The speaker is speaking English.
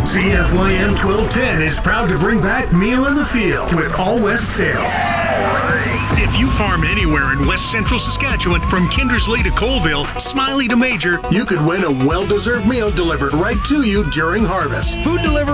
CFYM 1210 is proud to bring back Meal in the Field with All West sales. If you farm anywhere in West Central Saskatchewan, from Kindersley to Colville, Smiley to Major, you could win a well-deserved meal delivered right to you during harvest. Food delivery